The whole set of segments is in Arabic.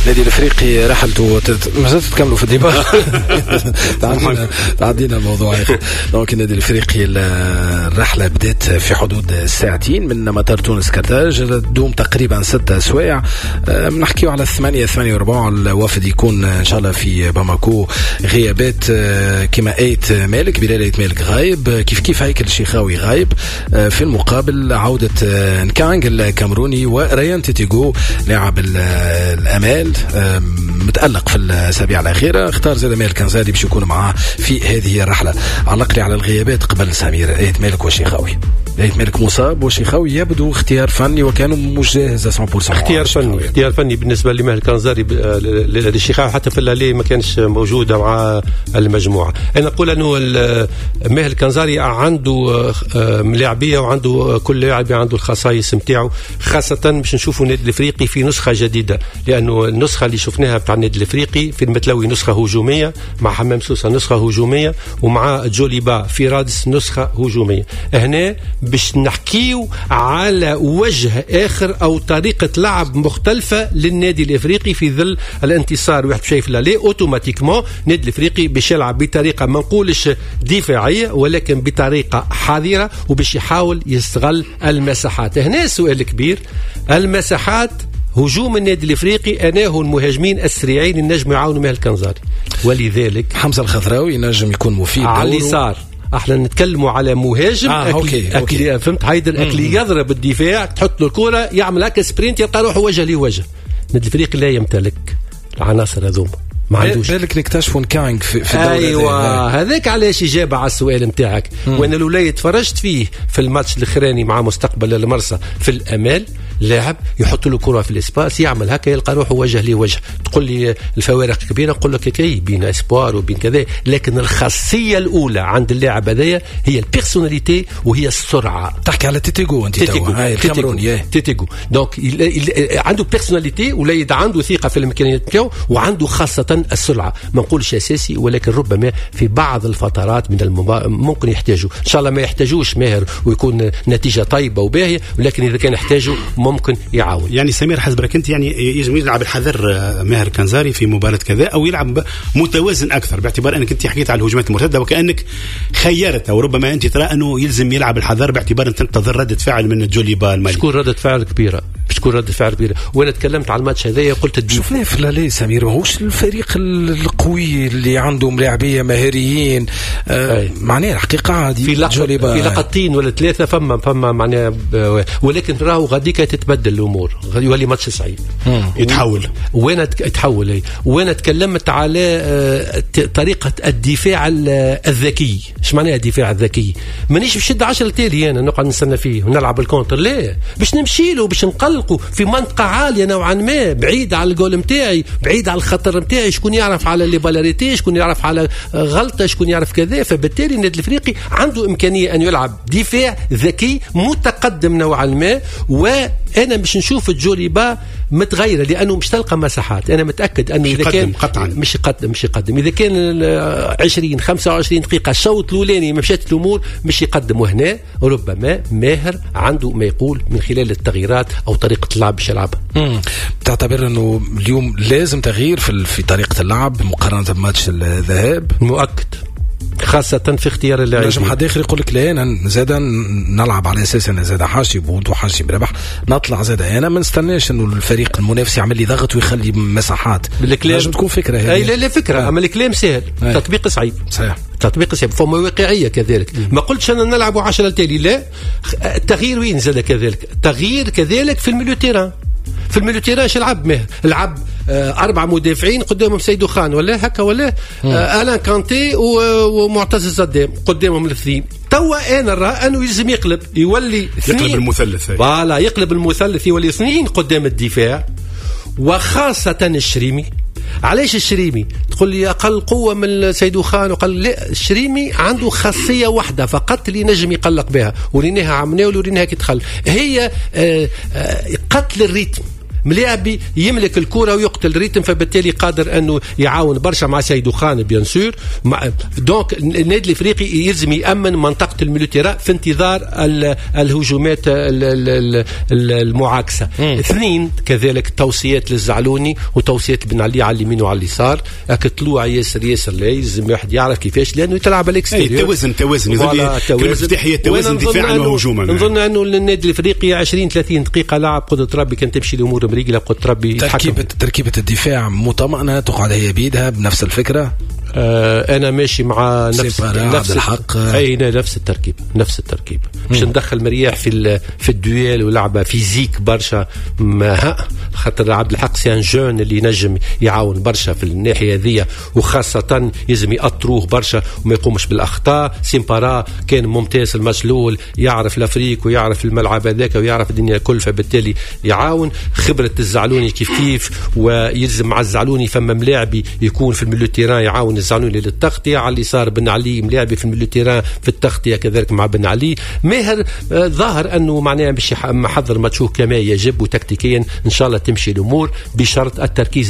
النادي الافريقي رحلته ما زلت تكملوا في الديبا. تعدينا الموضوع يا اخي. دونك النادي الافريقي الرحله بدات في حدود ساعتين من مطار تونس كرتاج، تدوم تقريبا 6 سوايع. نحكيو على 8:48 الوفد يكون ان شاء الله في باماكو. غيابات كما ايت مالك، بلال ايت مالك غايب، كيف هيكل الشيخاوي غايب. في المقابل عوده نكانغ الكامروني وريان تيتيغو لاعب الامال متألق في الأسابيع الأخيرة. اختار زاد مالك كنزادي باش يكون معاه في هذه الرحلة. علق لي على الغيابات قبل سمير. ايت مالك وشيخاوي. ايت مالك مصاب وشيخاوي يبدو اختيار فني وكانوا مش جاهز 100%. اختيار فني بالنسبة لماهر الكنزاري للشيخاوي، حتى في الليل ما كانش موجودة مع المجموعة. أنا أقول أنه ماهر الكنزاري عنده ملاعبية وعنده كل لاعب عنده الخصائص متاعه، خاصة باش نشوفوا النادي الافريقي في نسخة جديدة، لأنه النسخة اللي شفناها بتاع النادي الافريقي في المتلوي نسخة هجومية، مع حمام سوسة نسخة هجومية، ومع جوليبا في رادس نسخة هجومية. هنا باش نحكيو على وجه آخر أو طريقة لعب مختلفة للنادي الافريقي في ظل الانتصار. واحد شايف لا اوتوماتيكمون النادي الافريقي باش يلعب بطريقة ما نقولش دفاعية ولكن بطريقة حذرة، وباش يحاول يستغل المساحات. هنا السؤال الكبير، المساحات هجوم النادي الافريقي اناه المهاجمين السريعين النجم يعاونوا مع الكنزاري، ولذلك حمزة الخضراوي نجم يكون مفيد على اليسار. احنا نتكلموا على مهاجم أوكي. فهمت هيدا اكلي يضرب الدفاع، تحط له الكرة يعمل هكا سبرينت يلقى روحه وجه لوجه. النادي الافريقي لا يمتلك العناصر هذوما، ما عندوش. بالك نكتشفوا نكانغ في الدورة. ايوه هذاك علاش اجابه على السؤال نتاعك. وانا لولا تفرجت فيه في الماتش الاخراني مع مستقبل المرسى في الامال، لاعب يحط له كره في الاسباس يعمل هكا يلقى روحه وجه لوجه. تقول لي الفوارق كبيره، نقول لك كي بين اسبوار وبين كذا، لكن الخاصيه الاولى عند اللاعب هذايا هي البيرسوناليتي وهي السرعه. تحكي على تيتيغو انت هاي الكامروني تيتيغو. دونك عنده بيرسوناليتي ولا عنده ثقه في الامكانيات نتاعو، وعنده خاصه السرعه. ما نقولش اساسي ولكن ربما في بعض الفترات من ممكن يحتاجوا. ان شاء الله ما يحتاجوش ماهر ويكون نتيجه طيبه وباهيه، ولكن اذا كان يحتاجوا ممكن يعاون. يعني سمير حسب انت يعني يجب يلعب الحذر ماهر كنزاري في مباراه كذا، او يلعب متوازن اكثر، باعتبار انك انت حكيت على الهجمات المرتده وكانك خيرت، او ربما انت ترى انه يلزم يلعب الحذر باعتبار ان تنتظر رده فعل من جوليبا المالي. تكون رده فعل كبيره، وانا تكلمت على الماتش هذايا قلت شفناه في الليل سمير، ماهوش الفريق القوي اللي عندهم لاعبيه مهاريين. معناه الحقيقه عادي في لقطتين ولا 3 فما معناه، ولكن راهو غاديك تتبدل الامور، غادي يولي ماتش صعيب يتحول. وانا تكلمت على طريقه الدفاع الذكي. ايش معناها الدفاع الذكي؟ مانيش باش نشد 10 تالي انا نقعد نستنى فيه ونلعب الكونتر، لا، باش نمشي له، باش نقلقوا في منطقه عاليه نوعا ما، بعيد على الجول نتاعي، بعيد على الخطر نتاعي. شكون يعرف على لي بالاريتي، شكون يعرف على غلطه، شكون يعرف كذا. فبالتالي النادي الافريقي عنده امكانيه ان يلعب دفاع ذكي متقدم نوعا ما. وانا باش نشوف الجوليبا متغيره لانه مش تلقى مساحات. انا متاكد انه اذا كان مش يقدم اذا كان 20 25 دقيقه الشوط الاولاني مشات الامور مش يقدم. وهنا ربما ماهر عنده ما يقول من خلال التغييرات او طريقه اللعب باش يلعبها. تعتبر انه اليوم لازم تغيير في طريقه اللعب مقارنه بماتش الذهاب؟ مؤكد، خاصة في اختيار اللاعبين. نجم حد آخر يقول لك لا أنا زادا نلعب على أساس أنا زادا حاسب وأنتو حاسب ربح، نطلع زادا أنا ما نستناش إنه الفريق المنافس يعمل لي ضغط ويخلي مساحات. نجم تكون فكرة هذه. لا فكرة، أما الكلام سهل، تطبيق صعيب. صحيح. تطبيق صعب، فما واقعية كذلك. ما قلتش أنا نلعب 10 التالي، لا. التغيير وين زاد كذلك؟ تغيير كذلك في الميليو تيران. في الميليو تيران لعب ماهر، لعب 4 مدافعين قدامهم سيدو خان ولا هكا ولا آلان كانتي ومعتز الزدام قدامهم الاثنين. توا انا نرى انه يلزم يولي يقلب المثلث. فوالا يقلب المثلث، يولي 2 قدام الدفاع، وخاصة الشريمي. علاش الشريمي؟ تقول لي أقل قوة من سيدو خان وقال لا، الشريمي عنده خاصية واحدة فقط اللي نجم يقلق بها، وليناها عمناه وليناها كي دخل، هي قتل الريتم. ملاعبي يملك الكرة ويقتل ريتم، فبالتالي قادر أنه يعاون برشا مع سيدو خان بيان سور. دونك النادي الافريقي يلزم يأمن منطقة الميليتيرا في انتظار الهجومات المعاكسة. اثنين كذلك توصيات للزعلوني وتوصيات بن علي على اليمين وعلى اليسار، طلوع ياسر لا يلزم الواحد يعرف كيفاش، لأنه يتلعب على الاكستيريور. توازن المفتاحية، توازن دفاعا وهجوما. نظن أنه النادي الافريقي 20-30 دقيقة لعب قدرة ربي كان تمشي الأمور مريقلة، قدرة ربي تركيبة الدفاع مطمئنة تقعد هي بيدها بنفس الفكرة. أنا ماشي مع نفس الحق. نفس التركيب مش ندخل مرياح في الدويل ولعبة فيزيك برشا. خاطر عبد الحق سيان جون اللي ينجم يعاون برشا في الناحية هذه، وخاصة يلزم يأطروه برشا وما يقومش بالأخطاء. سيمبارا كان ممتاز الماتش الأول، يعرف الأفريق ويعرف الملعب هذاك ويعرف الدنيا الكل، فبالتالي يعاون. خبرة الزعلوني كيف ويلزم مع الزعلوني فما ملاعبي يكون في الميليتيران يعاون الزعلوني للتغطية. على اليسار بن علي ملاعبي في الميليتيران في التغطية كذلك مع بن علي. ماهر ظاهر أنه معناها باش محضر ماتشوه كما يجب، وتكتيكيا إن شاء الله تمشي الأمور بشرط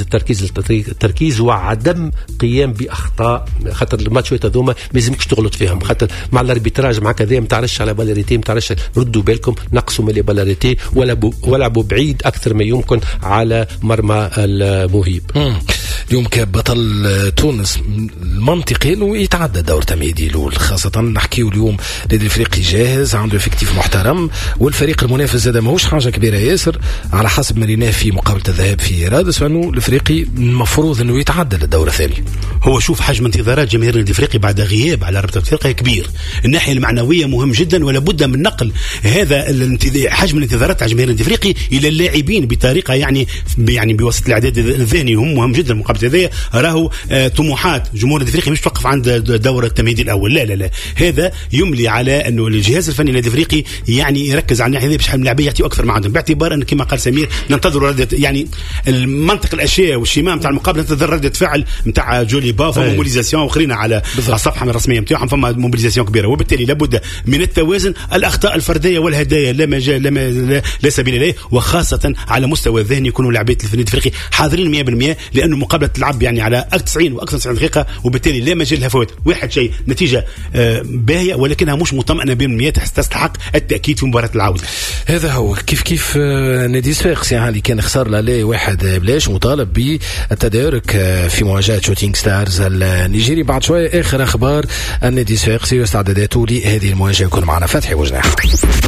التركيز وعدم قيام بأخطاء. خاطر الماتشات هذوما ما لازمكش تغلط فيهم، خاطر مع الاربيتراج مع كذا ما تعرفش على بالاريتي، ما تعرفش. ردوا بالكم، نقصوا من بالاريتي ولعبوا بعيد أكثر ما يمكن على مرمى المهيب. اليوم كبطل تونس المنطقي انه يتعدى دور تمهيدي له، خاصه نحكيو اليوم النادي الافريقي جاهز، عنده افكتيف محترم، والفريق المنافس زاد ماهوش حاجه كبيره ياسر على حسب ما ريناه في مقابله الذهاب في رادس، فانه الافريقي المفروض انه يتعدى للدور الثاني. هو شوف حجم انتظارات جماهير النادي الافريقي بعد غياب على رابطه الافريقيا كبير، الناحيه المعنويه مهم جدا، ولا بد من نقل هذا حجم الانتظارات على جماهير النادي الافريقي الى اللاعبين بطريقه يعني بوسط الاعداد الذهني. هم مهم جدا المقابله هذه. راهو طموحات جمهور النادي الافريقي مش توقف عند دور التمهيدي الاول، لا هذا يملي على انه الجهاز الفني للنادي الافريقي يعني يركز على الناحيه هذه باش اللاعبين يعطيوا اكثر ما عندهم، باعتبار ان كما قال سمير ننتظر يعني المنطق الاشياء والشيماء نتاع المقابله، ننتظر رده فعل نتاع جولي باف وموبيليزاسيون واخرين على الصفحه الرسميه نتاعهم، فما موبيليزاسيون كبيره، وبالتالي لابد من التوازن. الاخطاء الفرديه والهدايا لا مجال لا سبيل اليه، وخاصه على مستوى الذهني يكونوا لاعبين النادي الافريقي حاضرين 100%، لانه مقابله تلعب يعني على 90 واكثر 90 دقيقه، وبالتالي لا مجال لها فوات. واحد شيء نتيجه باهيه ولكنها مش مطمئنه ب100 تستحق التاكيد في مباراه العوده. هذا هو كيف نادي صفاقس اللي كان خسر لا واحد بلاش، مطالب بالتدارك في مواجهه شوتينغ ستارز النيجيري. بعد شويه اخر اخبار النادي صفاقسي واستعداداته لهذه المواجهه. يكون معنا فتحي وجناح.